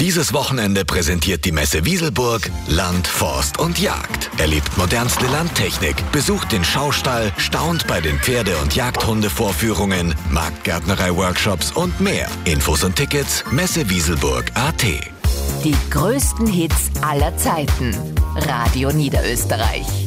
Dieses Wochenende präsentiert die Messe Wieselburg Land, Forst und Jagd. Erlebt modernste Landtechnik, besucht den Schaustall, staunt bei den Pferde- und Jagdhundevorführungen, Marktgärtnerei-Workshops und mehr. Infos und Tickets messewieselburg.at. Die größten Hits aller Zeiten. Radio Niederösterreich.